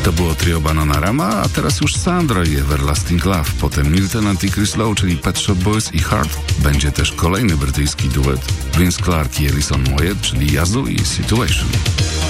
To było trio Bananarama, a teraz już Sandra i Everlasting Love, potem Milton and Chris Lowe, czyli Pet Shop Boys i Heart. Będzie też kolejny brytyjski duet, Vince Clarke i Alison Moyet, czyli Yazoo i Situation.